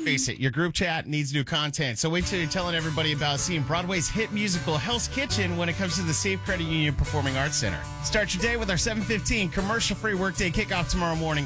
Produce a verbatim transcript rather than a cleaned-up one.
Face it, your group chat needs new content. So wait till you're telling everybody about seeing Broadway's hit musical Hell's Kitchen when it comes to the Safe Credit Union Performing Arts Center. Start your day with our seven fifteen commercial-free workday kickoff tomorrow morning.